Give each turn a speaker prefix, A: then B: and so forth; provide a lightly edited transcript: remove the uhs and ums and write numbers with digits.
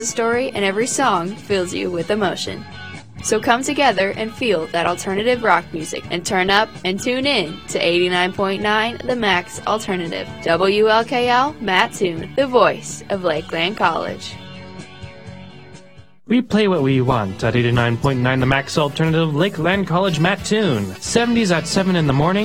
A: a story, and every song fills you with emotion. So come together and feel that alternative rock music and turn up and tune in to 89.9 The Max Alternative. WLKL Mattoon, the voice of Lakeland College.
B: We play what we want at 89.9 The Max Alternative, Lakeland College Mattoon. 70s at 7 in the morning.